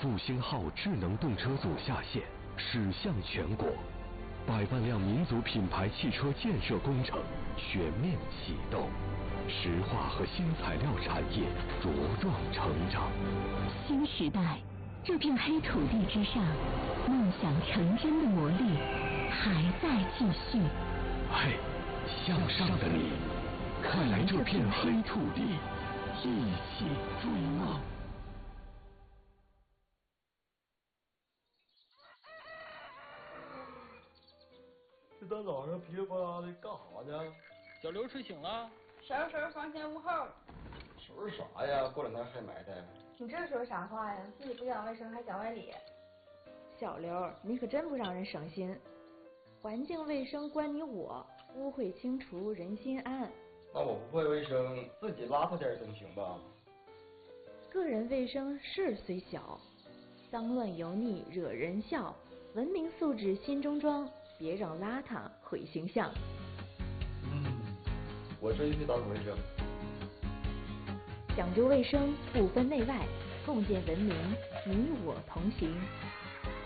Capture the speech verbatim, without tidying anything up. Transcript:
复兴号智能动车组下线，驶向全国，百万辆民族品牌汽车建设工程全面启动，石化和新材料产业茁壮成长。 新时代，这片黑土地之上，梦想成真的魔力还在继续。 嘿，向上的你，快来这片黑土地，一起追梦。 这大早上噼里啪啦的干啥呢？ 小刘睡醒了， 收拾房前屋后。 收拾啥呀？过两天还埋汰。 你这说啥话呀？自己不讲卫生还讲外理。小刘，你可真不让人省心。环境卫生关你我，污秽清除人心安。 那我不会卫生，自己邋遢点总行吧？ 个人卫生事虽小，脏乱油腻惹人笑。文明素质心中装，别让邋遢毁形象。 嗯，我这就去打扫卫生。 讲究卫生，不分内外，共建文明，你我同行。